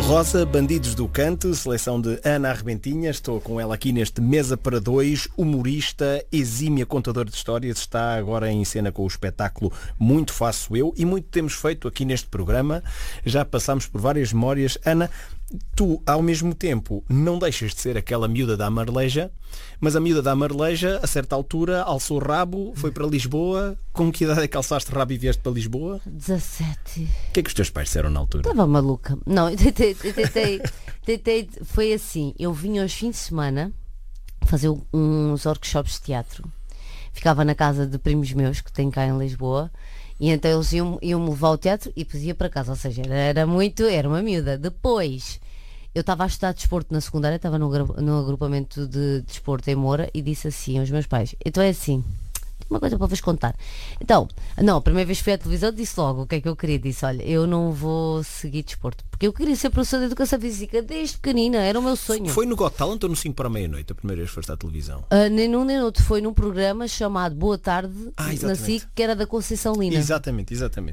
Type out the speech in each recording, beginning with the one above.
Rosa, Bandidos do Canto, seleção de Ana Arrebentinha. Estou com ela aqui neste Mesa para Dois. Humorista, exímia contadora de histórias, está agora em cena com o espetáculo Muito Faço Eu, e muito temos feito aqui neste programa. Já passámos por várias memórias. Ana, tu, ao mesmo tempo, não deixas de ser aquela miúda da Marleja, mas a miúda da Marleja, a certa altura, alçou o rabo, foi para Lisboa. Com que idade é que alçaste o rabo e vieste para Lisboa? 17. O que é que os teus pais disseram na altura? Estava maluca. Não, eu tentei, foi assim, eu vinha aos fins de semana fazer uns workshops de teatro. Ficava na casa de primos meus, que têm cá em Lisboa, e então eles iam-me levar ao teatro e depois ia para casa, ou seja, era uma miúda. Depois, eu estava a estudar desporto na secundária, estava no agrupamento de desporto em Moura, e disse assim aos meus pais: então é assim, uma coisa para vos contar. Então, não, a primeira vez que fui à televisão disse logo o que é que eu queria. Disse: olha, eu não vou seguir desporto, porque eu queria ser professora de educação física desde pequenina, era o meu sonho. Foi no Got Talent ou no 5 para a meia-noite a primeira vez que foste à televisão? Nem num nem outro, foi num programa chamado Boa Tarde, na SIC, que era da Conceição Lina. Exatamente.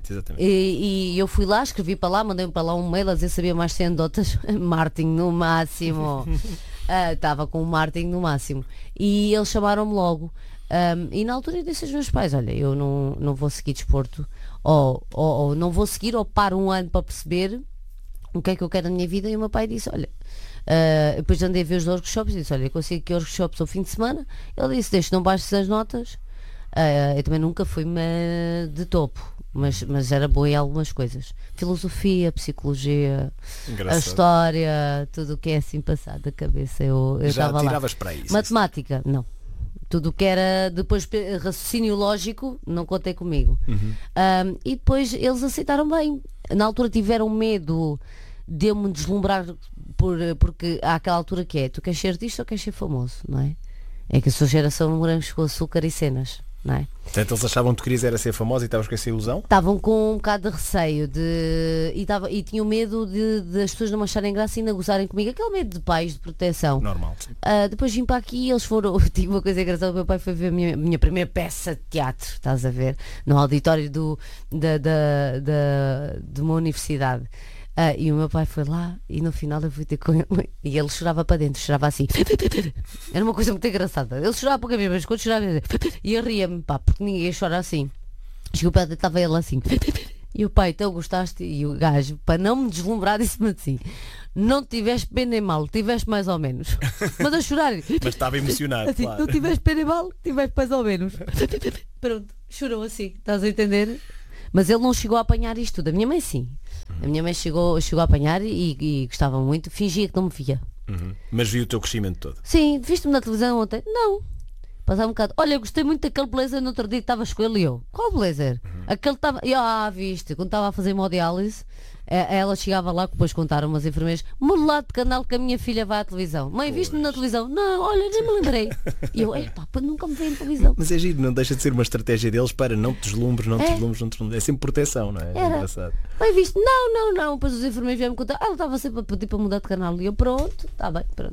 E eu fui lá, escrevi para lá, mandei-me para lá um mail a dizer sabia mais 100 anedotas. Martin no máximo. Estava com o Martin no máximo. E eles chamaram-me logo. E na altura eu disse aos meus pais: olha, eu não vou seguir desporto, ou não vou seguir, ou paro um ano para perceber o que é que eu quero na minha vida. E o meu pai disse: olha, depois andei a ver os workshops e disse: olha, eu consigo que workshops ao fim de semana. Ele disse: deixa, não baixes as notas. Eu também nunca fui de topo, mas era boa em algumas coisas: filosofia, psicologia, a história, tudo o que é assim passado da cabeça eu estava lá. Já tiravas para isso? Matemática, não. Tudo o que era depois raciocínio lógico, não contei comigo. E depois eles aceitaram bem. Na altura tiveram medo de eu me deslumbrar, porque há aquela altura que é: tu queres ser disto ou queres ser famoso, não é? É que a sua geração de morangos com açúcar e cenas, não é? Portanto, eles achavam que tu querias era ser famosa e estavas com essa ilusão? Estavam com um bocado de receio e tinham medo de as pessoas não me acharem graça e ainda gozarem comigo. Aquele medo de pais, de proteção. Normal, sim. Depois vim para aqui e eles foram. Tive uma coisa engraçada: o meu pai foi ver a minha primeira peça de teatro, estás a ver? No auditório de uma universidade. E o meu pai foi lá e no final eu fui ter com ele e ele chorava para dentro, chorava assim. Era uma coisa muito engraçada. Ele chorava pouca vez, mas quando chorava e eu ria-me, pá, porque ninguém chora assim. Chegou para dentro, estava ele assim. E o pai: então gostaste? E o gajo, para não me deslumbrar, disse-me assim: não tiveste bem nem mal, tiveste mais ou menos. Mas a chorar. Mas estava emocionado, assim, claro. Não tiveste bem nem mal, tiveste mais ou menos. Pronto, chorou assim, estás a entender? Mas ele não chegou a apanhar isto tudo. A minha mãe sim. A minha mãe chegou a apanhar e gostava muito. Fingia que não me via. Mas viu o teu crescimento todo? Sim, viste-me na televisão ontem? Não. Passava um bocado: olha, gostei muito daquele blazer no outro dia que estavas com ele. E eu: qual blazer? Aquele estava. Viste, quando estava a fazer hemodiálise, ela chegava lá, que depois contaram umas enfermeiras: modelado de canal que a minha filha vai à televisão. Mãe, viste-me na televisão? Não, olha, nem me lembrei. E eu: nunca me veio na televisão. Mas é giro, não deixa de ser uma estratégia deles para não te deslumbres, não te deslumbres. É sempre proteção, não é? É engraçado. Mãe, viste? Não. Depois os enfermeiros vieram me contar: ela estava sempre a pedir para mudar de canal. E eu: pronto, está bem, pronto.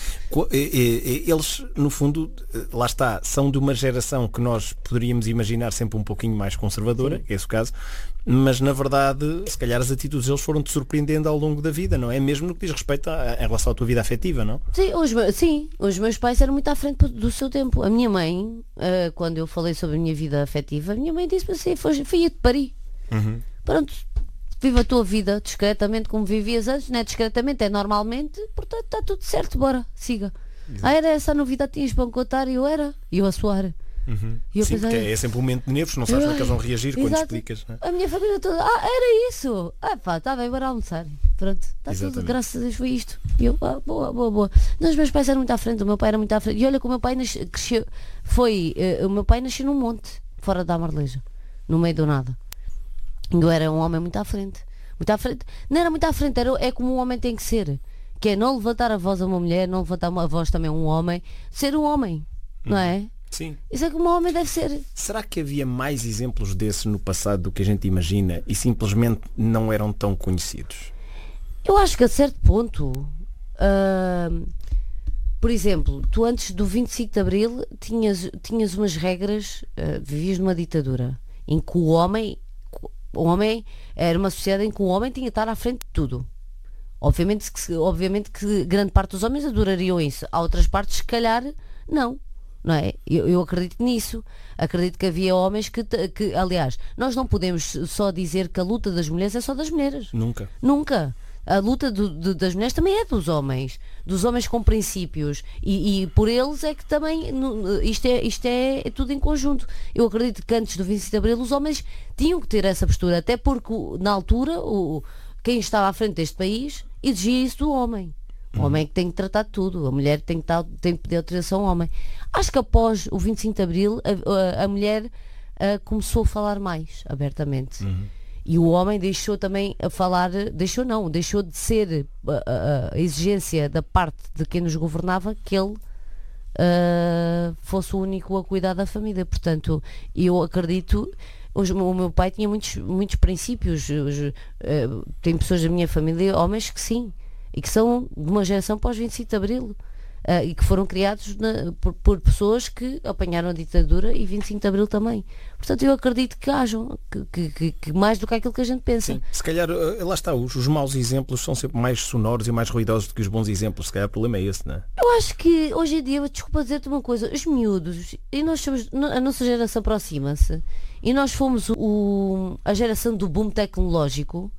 Eles, no fundo, lá está, são de uma geração que nós poderíamos imaginar sempre um pouquinho mais conservadora, que é esse o caso, mas na verdade, se calhar as atitudes deles foram-te surpreendendo ao longo da vida, não é? Mesmo no que diz respeito em relação à tua vida afetiva, não? Sim, os meus pais eram muito à frente do seu tempo. A minha mãe, quando eu falei sobre a minha vida afetiva, a minha mãe disse-me assim: fui a te parir. Pronto, vive a tua vida discretamente como vivias antes, não é discretamente, é normalmente, portanto está tudo certo, bora, siga. Era essa a novidade que tinhas para me contar? E eu a suar. E eu pensei, porque é sempre um momento de nervos, não sabes como é que eles vão reagir quando explicas, não é? A minha família toda: era isso, está bem, bora almoçar. Pronto, está tudo, graças a Deus foi isto. E eu: boa. Não, os meus pais eram muito à frente, o meu pai era muito à frente. E olha que o meu pai cresceu, o meu pai nasceu num monte, fora da Marleja, no meio do nada. Eu era um homem muito à frente. Não era muito à frente, é como um homem tem que ser. Que é não levantar a voz a uma mulher, não levantar a voz também a um homem. Ser um homem, não é? Sim. Isso é como um homem deve ser. Será que havia mais exemplos desses no passado do que a gente imagina e simplesmente não eram tão conhecidos? Eu acho que a certo ponto, por exemplo, tu antes do 25 de Abril tinhas umas regras, vivias numa ditadura em que o homem era uma sociedade em que o homem tinha de estar à frente de tudo. Obviamente que grande parte dos homens adorariam isso. Há outras partes, se calhar, não é? Eu acredito nisso. Acredito que havia homens que, aliás, nós não podemos só dizer que a luta das mulheres é só das mulheres. Nunca. A luta das mulheres também é dos homens com princípios e por eles é que também isto é tudo em conjunto. Eu acredito que antes do 25 de Abril os homens tinham que ter essa postura, até porque na altura quem estava à frente deste país exigia isso do homem. O homem é que tem que tratar de tudo, a mulher tem que pedir autorização ao homem. Acho que após o 25 de Abril a mulher começou a falar mais abertamente. E o homem deixou também a falar, deixou de ser a exigência da parte de quem nos governava que ele fosse o único a cuidar da família. Portanto, eu acredito, o meu pai tinha muitos princípios, tem pessoas da minha família, homens que sim, e que são de uma geração pós 25 de Abril. E que foram criados por pessoas que apanharam a ditadura e 25 de Abril também. Portanto, eu acredito que hajam, que mais do que aquilo que a gente pensa. Sim. Se calhar, lá está, os maus exemplos são sempre mais sonoros e mais ruidosos do que os bons exemplos. Se calhar o problema é esse, não é? Eu acho que hoje em dia, desculpa dizer-te uma coisa, os miúdos, e nós somos, a nossa geração aproxima-se, e nós fomos a geração do boom tecnológico,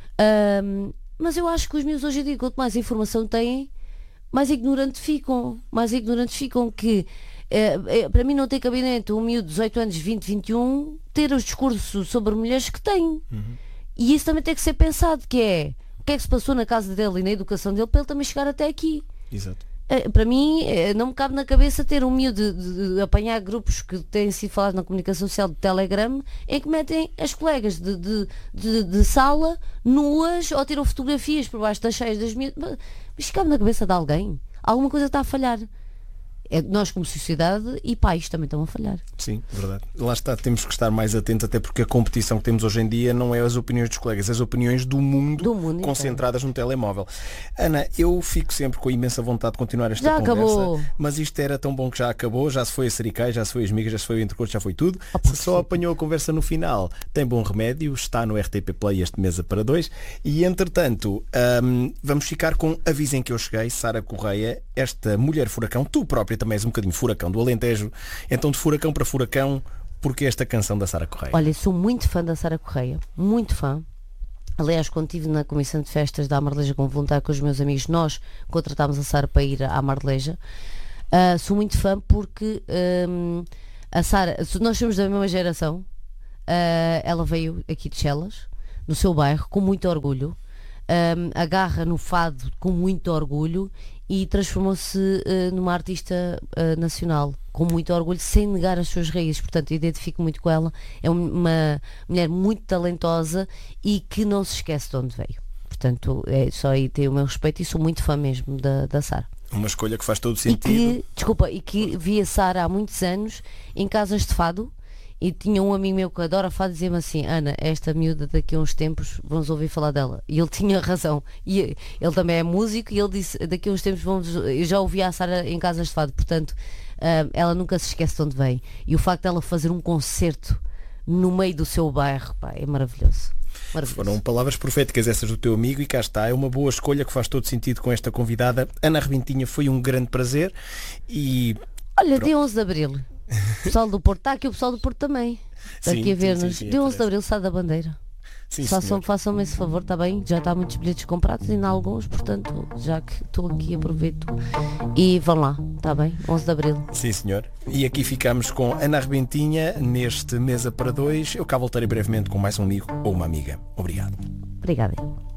mas eu acho que os miúdos hoje em dia, quanto mais informação têm, mais ignorantes ficam, que para mim não tem cabimento um miúdo de 18 anos, 20, 21 ter os discursos sobre mulheres que tem. E isso também tem que ser pensado, que é o que é que se passou na casa dele e na educação dele para ele também chegar até aqui. Exato. Para mim não me cabe na cabeça ter um miúdo de apanhar grupos que têm sido falados na comunicação social de Telegram em que metem as colegas de sala nuas ou tiram fotografias por baixo das cheias das miúdas. Mas cabe na cabeça de alguém. Alguma coisa está a falhar. Nós como sociedade e pais também estão a falhar. Sim, verdade. Lá está, temos que estar mais atentos, até porque a competição que temos hoje em dia não é as opiniões dos colegas, as opiniões do mundo concentradas no telemóvel. Ana, eu fico sempre com a imensa vontade de continuar esta conversa. Acabou. Mas isto era tão bom que já acabou, já se foi a Sericai, já se foi as migas, já se foi o intercurso, já foi tudo. Se só apanhou a conversa no final, tem bom remédio, está no RTP Play este Mesa para Dois. E entretanto, vamos ficar com Avisem que eu cheguei, Sara Correia, esta mulher furacão, tu própria também és um bocadinho furacão do Alentejo, então de furacão para furacão, porque esta canção da Sara Correia? Olha, sou muito fã da Sara Correia, muito fã. Aliás, quando estive na comissão de festas da Marleja com voluntário com os meus amigos, nós contratámos a Sara para ir à Marleja. Sou muito fã porque a Sara, nós somos da mesma geração, ela veio aqui de Chelas, no seu bairro, com muito orgulho, agarra no fado com muito orgulho e transformou-se numa artista nacional com muito orgulho, sem negar as suas raízes. Portanto, identifico muito com ela. É uma mulher muito talentosa e que não se esquece de onde veio. Portanto, só aí tenho o meu respeito e sou muito fã mesmo da Sara. Uma escolha que faz todo sentido. E que vi a Sara há muitos anos em casas de fado. E tinha um amigo meu que adora fado, dizia-me assim: Ana, esta miúda daqui a uns tempos vamos ouvir falar dela. E ele tinha razão. E ele também é músico e ele disse: daqui a uns tempos eu já ouvi a Sara em casas de fado. Portanto, ela nunca se esquece de onde vem. E o facto de ela fazer um concerto no meio do seu bairro, é maravilhoso. Foram palavras proféticas essas do teu amigo e cá está, é uma boa escolha que faz todo sentido com esta convidada. Ana Rebentinha, foi um grande prazer. E olha, dia 11 de Abril, o pessoal do Porto, está aqui o pessoal do Porto também, está aqui a ver-nos. Dia 11 de Abril, sai da bandeira. Façam-me esse favor, está bem? Já está muitos bilhetes comprados, ainda há alguns, portanto, já que estou aqui, aproveito e vão lá, está bem? 11 de Abril. Sim, senhor. E aqui ficamos com Ana Rebentinha neste Mesa para Dois. Eu cá voltarei brevemente com mais um amigo ou uma amiga. Obrigado. Obrigada.